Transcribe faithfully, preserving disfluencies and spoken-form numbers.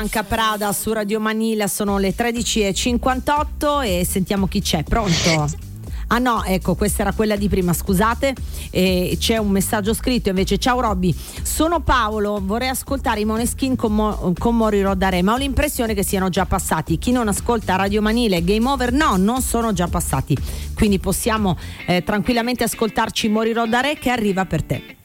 Bianca Prada su Radio Manila, sono le tredici e cinquantotto e sentiamo chi c'è. Pronto? Ah no, ecco, questa era quella di prima, scusate, eh, c'è un messaggio scritto invece. Ciao Robby, sono Paolo, vorrei ascoltare i Måneskin con, Mo- con Morirò da Re, ma ho l'impressione che siano già passati. Chi non ascolta Radio Manila e Game Over, no, non sono già passati, quindi possiamo eh, tranquillamente ascoltarci Morirò da Re che arriva per te.